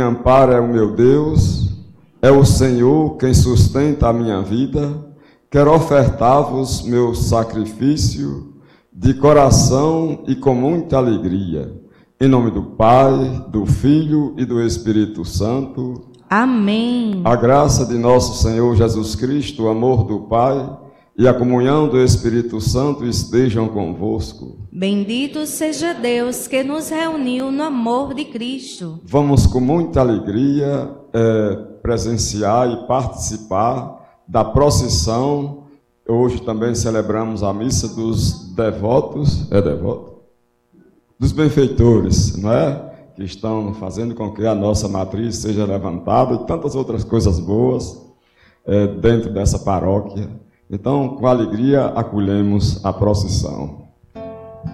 Amparo é o meu Deus, é o Senhor quem sustenta a minha vida. Quero ofertar-vos meu sacrifício de coração e com muita alegria. Em nome do Pai, do Filho e do Espírito Santo. Amém. A graça de nosso Senhor Jesus Cristo, o amor do Pai e a comunhão do Espírito Santo estejam convosco. Bendito seja Deus que nos reuniu no amor de Cristo. Vamos com muita alegria presenciar e participar da procissão. Hoje também celebramos a missa dos devotos, dos benfeitores, não é? Que estão fazendo com que a nossa matriz seja levantada e tantas outras coisas boas dentro dessa paróquia. Então, com alegria, acolhemos a procissão.